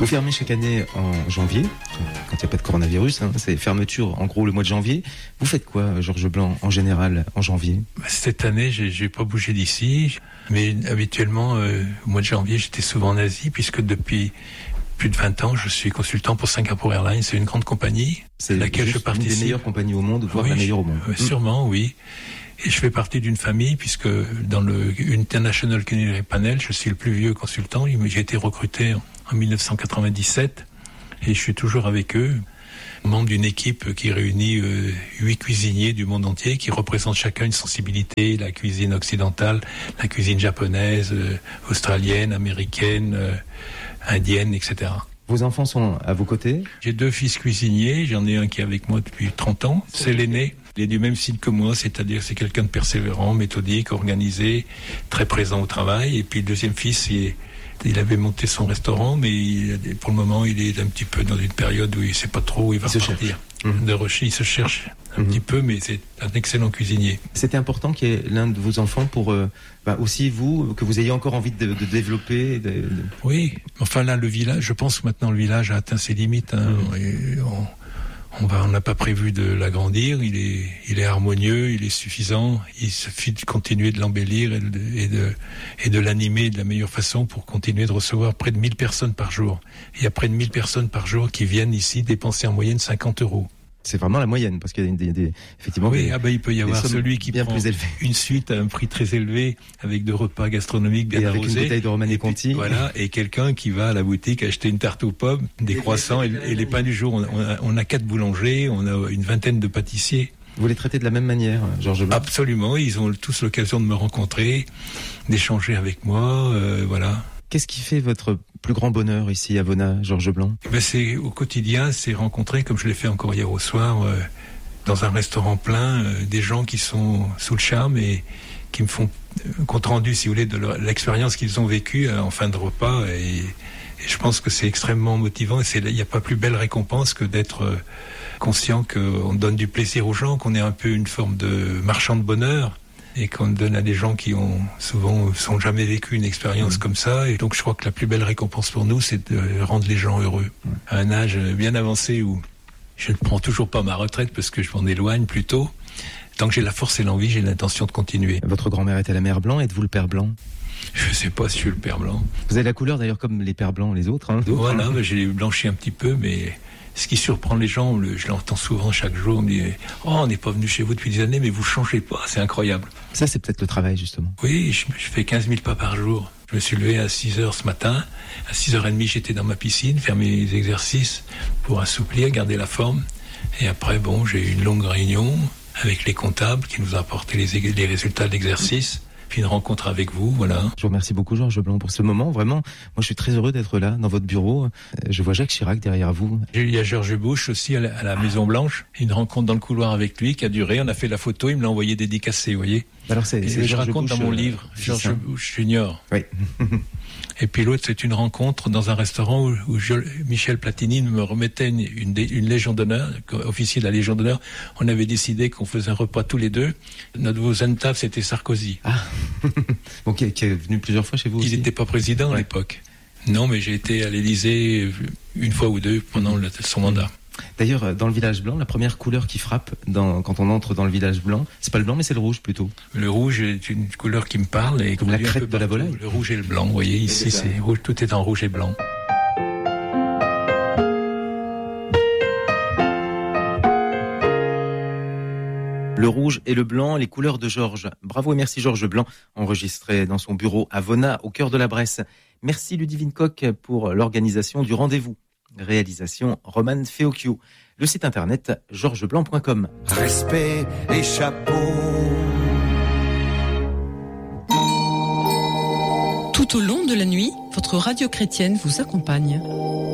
Vous fermez chaque année en janvier, quand il n'y a pas de coronavirus, c'est fermeture en gros le mois de janvier. Vous faites quoi, Georges Blanc, en général, en janvier ? Cette année, j'ai pas bougé d'ici, mais habituellement, au mois de janvier, j'étais souvent en Asie, puisque depuis plus de 20 ans, je suis consultant pour Singapore Airlines. C'est une grande compagnie c'est à laquelle je participe. Une des meilleures compagnies au monde, voire la meilleure au monde. Sûrement, oui. Et je fais partie d'une famille, puisque dans le International Culinary Panel, je suis le plus vieux consultant. J'ai été recruté en 1997 et je suis toujours avec eux, membre d'une équipe qui réunit 8 cuisiniers du monde entier qui représentent chacun une sensibilité, la cuisine occidentale, la cuisine japonaise, australienne, américaine, indienne, etc. Vos enfants sont à vos côtés ? J'ai 2 fils cuisiniers, j'en ai un qui est avec moi depuis 30 ans, c'est l'aîné. Il est du même style que moi, c'est-à-dire c'est quelqu'un de persévérant, méthodique, organisé, très présent au travail. Et puis le deuxième fils, il avait monté son restaurant, mais pour le moment, il est un petit peu dans une période où il ne sait pas trop où il va partir. Il se cherche un petit peu, mais c'est un excellent cuisinier. C'était important qu'il y ait l'un de vos enfants pour aussi vous, que vous ayez encore envie de développer. Oui, enfin là, le village, je pense que maintenant le village a atteint ses limites. On n'a pas prévu de l'agrandir, il est harmonieux, il est suffisant, il suffit de continuer de l'embellir et de l'animer de la meilleure façon pour continuer de recevoir près de 1000 personnes par jour. Il y a près de 1000 personnes par jour qui viennent ici dépenser en moyenne 50 €. C'est vraiment la moyenne, parce qu'il y a effectivement. Oui, il peut y avoir celui qui prend une suite à un prix très élevé, avec 2 repas gastronomiques bien arrosés. Avec une bouteille de Romanée Conti. Voilà, et quelqu'un qui va à la boutique acheter une tarte aux pommes, des croissants et les pains du jour. On a 4 boulangers, on a une vingtaine de pâtissiers. Vous les traitez de la même manière, Georges Blanc ? Absolument, ils ont tous l'occasion de me rencontrer, d'échanger avec moi, voilà. Qu'est-ce qui fait votre plus grand bonheur ici à Vona, Georges Blanc ? C'est au quotidien, c'est rencontrer, comme je l'ai fait encore hier au soir, dans un restaurant plein, des gens qui sont sous le charme et qui me font compte rendu, si vous voulez, de l'expérience qu'ils ont vécue en fin de repas. Et je pense que c'est extrêmement motivant. Il n'y a pas plus belle récompense que d'être conscient qu'on donne du plaisir aux gens, qu'on est un peu une forme de marchand de bonheur. Et qu'on donne à des gens qui ont souvent jamais vécu une expérience comme ça. Et donc je crois que la plus belle récompense pour nous, c'est de rendre les gens heureux. À un âge bien avancé où je ne prends toujours pas ma retraite parce que je m'en éloigne plutôt. Tant que j'ai la force et l'envie, j'ai l'intention de continuer. Votre grand-mère était la mère Blanc, êtes-vous le père Blanc ? Je ne sais pas si je suis le père Blanc. Vous avez la couleur d'ailleurs comme les pères blancs, les autres. Voilà, j'ai blanchi un petit peu, mais... Ce qui surprend les gens, je l'entends souvent chaque jour, on me dit « Oh, on n'est pas venu chez vous depuis des années, mais vous changez pas, c'est incroyable. » Ça, c'est peut-être le travail, justement. Oui, je fais 15 000 pas par jour. Je me suis levé à 6h ce matin. À 6h30, j'étais dans ma piscine, faire mes exercices pour assouplir, garder la forme. Et après, j'ai eu une longue réunion avec les comptables qui nous ont apporté les résultats de l'exercice. Puis une rencontre avec vous, voilà. Je vous remercie beaucoup, Georges Blanc, pour ce moment. Vraiment, moi, je suis très heureux d'être là, dans votre bureau. Je vois Jacques Chirac derrière vous. Il y a George Bush aussi à la Maison Blanche. Une rencontre dans le couloir avec lui qui a duré. On a fait la photo, il me l'a envoyé dédicacé, vous voyez. Alors je raconte dans mon livre, George Bush Junior. Oui. Et puis l'autre, c'est une rencontre dans un restaurant où Michel Platini me remettait une Légion d'honneur, officier de la Légion d'honneur. On avait décidé qu'on faisait un repas tous les deux. Notre voisin de table, c'était Sarkozy. Ah, bon, qui est venu plusieurs fois chez vous aussi. Il n'était pas président à l'époque. Non, mais j'ai été à l'Élysée une fois ou deux pendant son mandat. D'ailleurs, dans le village blanc, la première couleur qui frappe quand on entre dans le village blanc, c'est pas le blanc, mais c'est le rouge plutôt. Le rouge est une couleur qui me parle. Et comme la crête de la volaille. Le rouge et le blanc, vous voyez, ici, c'est rouge, tout est en rouge et blanc. Le rouge et le blanc, les couleurs de Georges. Bravo et merci Georges Blanc, enregistré dans son bureau à Vona, au cœur de la Bresse. Merci Ludivine Coq pour l'organisation du rendez-vous. Réalisation Roman Feocchio. Le site internet georgesblanc.com. Respect et chapeau. Tout au long de la nuit, votre radio chrétienne vous accompagne.